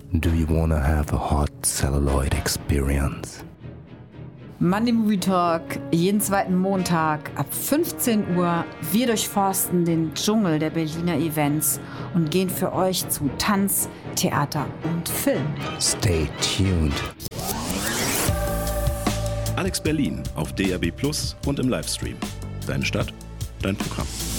Do you wanna have a hot celluloid experience? Monday Movie Talk, jeden zweiten Montag ab 15 Uhr. Wir durchforsten den Dschungel der Berliner Events und gehen für euch zu Tanz, Theater und Film. Stay tuned. Alex Berlin auf DAB+ und im Livestream. Deine Stadt, dein Programm.